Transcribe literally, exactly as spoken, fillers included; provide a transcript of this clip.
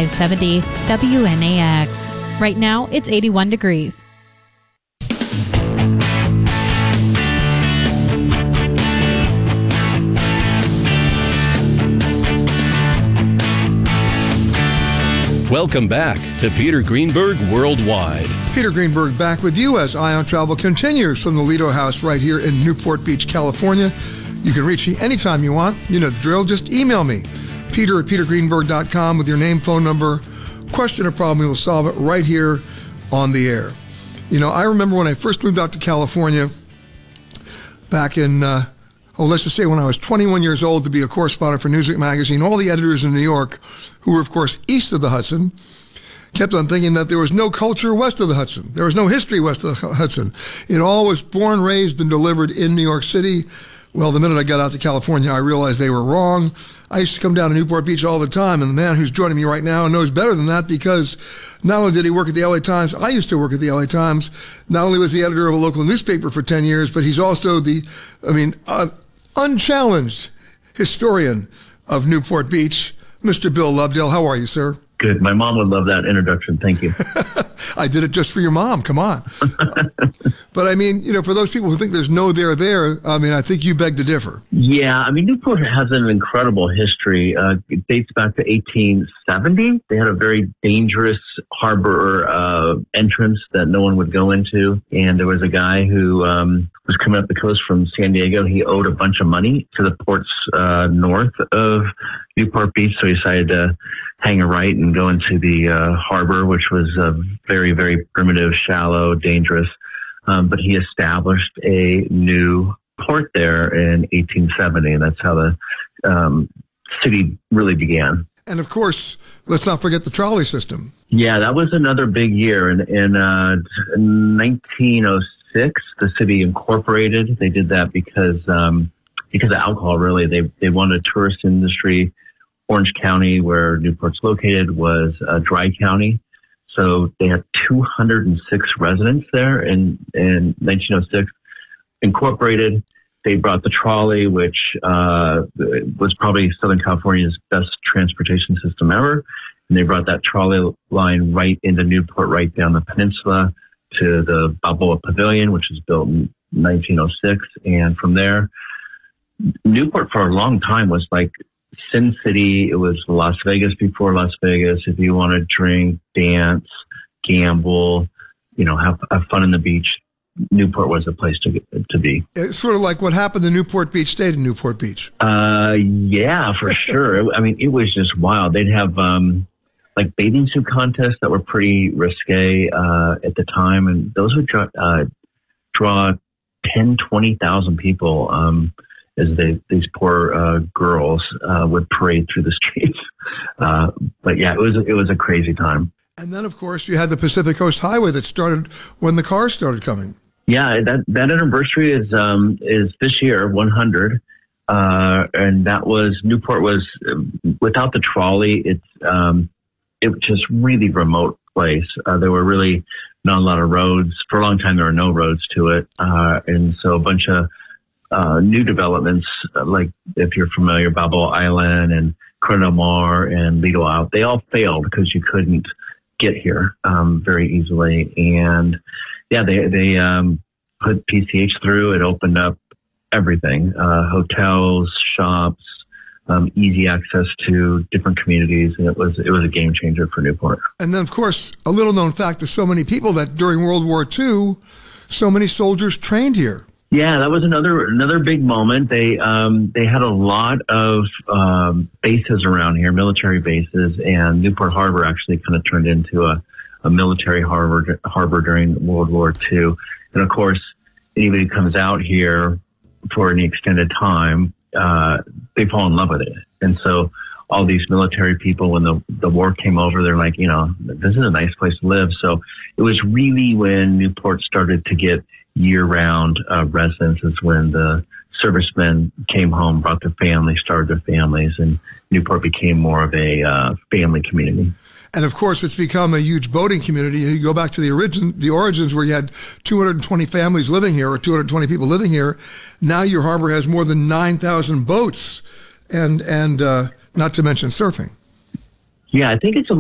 five seventy W N A X. Right now, it's eighty-one degrees. Welcome back to Peter Greenberg Worldwide. Peter Greenberg back with you as Eye on Travel continues from the Lido House right here in Newport Beach, California. You can reach me anytime you want. You know the drill. Just email me, peter at peter greenberg dot com, with your name, phone number, question or problem. We will solve it right here on the air. You know, I remember when I first moved out to California back in, uh, oh, let's just say when I was twenty-one years old to be a correspondent for Newsweek magazine. All the editors in New York, who were, of course, east of the Hudson, kept on thinking that there was no culture west of the Hudson. There was no history west of the Hudson. It all was born, raised, and delivered in New York City. Well, the minute I got out to California, I realized they were wrong. I used to come down to Newport Beach all the time, and the man who's joining me right now knows better than that, because not only did he work at the L A Times, I used to work at the L A Times. Not only was he editor of a local newspaper for ten years, but he's also the, I mean, uh, unchallenged historian of Newport Beach, Mister Bill Lovedale. How are you, sir? Good. My mom would love that introduction. Thank you. I did it just for your mom. Come on. uh, but I mean, you know, for those people who think there's no there there, I mean, I think you beg to differ. Yeah. I mean, Newport has an incredible history. Uh, it dates back to eighteen seventy. They had a very dangerous harbor uh, entrance that no one would go into. And there was a guy who um, was coming up the coast from San Diego. He owed a bunch of money to the ports uh, north of Newport Beach. So he decided to hang a right and go into the uh, harbor, which was uh, very, very primitive, shallow, dangerous. Um, but he established a new port there in eighteen seventy, and that's how the um, city really began. And of course, let's not forget the trolley system. Yeah, that was another big year. In, in uh, nineteen oh six, the city incorporated. They did that because um, because of alcohol, really. They, they wanted a tourist industry. Orange County, where Newport's located, was a dry county. So they had two hundred six residents there in, in nineteen oh six. Incorporated, they brought the trolley, which uh, was probably Southern California's best transportation system ever. And they brought that trolley line right into Newport, right down the peninsula to the Balboa Pavilion, which was built in nineteen oh six. And from there, Newport for a long time was like Sin City. It was Las Vegas before Las Vegas. If you want to drink, dance, gamble, you know, have, have fun on the beach, Newport was a place to get, to be. It's sort of like what happened in Newport Beach stayed in Newport Beach. Uh, yeah, for sure. I mean, it was just wild. They'd have um, like bathing suit contests that were pretty risque uh, at the time, and those would draw, uh, draw ten, twenty thousand people. Um, as they, these poor uh, girls uh, would parade through the streets. Uh, but yeah, it was it was a crazy time. And then, of course, you had the Pacific Coast Highway that started when the cars started coming. Yeah, that that anniversary is um, is this year, one hundred, uh, and that was Newport was without the trolley. It's um, it was just really remote place. Uh, there were really not a lot of roads for a long time. There were no roads to it, uh, and so a bunch of Uh, new developments, uh, like if you're familiar, Balboa Island and Corona del Mar and Lido Isle, they all failed because you couldn't get here um, very easily. And yeah, they they um, put P C H through. It opened up everything: uh, hotels, shops, um, easy access to different communities, and it was it was a game changer for Newport. And then, of course, a little known fact to so many people that during World War Two, so many soldiers trained here. Yeah, that was another another big moment. They um, they had a lot of um, bases around here, military bases, and Newport Harbor actually kind of turned into a, a military harbor harbor during World War Two. And of course, anybody who comes out here for any extended time, uh, they fall in love with it. And so all these military people, when the, the war came over, they're like, you know, this is a nice place to live. So it was really when Newport started to get year-round uh, residences, when the servicemen came home, brought their families, started their families, and Newport became more of a uh, family community. And of course, it's become a huge boating community. You go back to the origin, the origins, where you had two hundred twenty families living here, or two hundred twenty people living here. Now your harbor has more than nine thousand boats, and and uh, not to mention surfing. Yeah, I think it's a